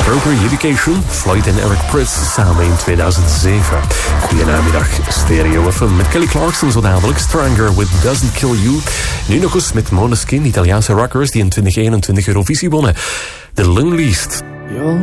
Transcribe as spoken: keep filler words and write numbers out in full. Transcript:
Broker Education, Floyd en Eric Prydz samen in tweeduizend zeven. Goedenamiddag, Stereo F M met Kelly Clarkson zo dadelijk. Stronger with Doesn't Kill You. Nu nog eens met Måneskin, Italiaanse rockers die in twintig eenentwintig Eurovisie wonnen. The Loneliest.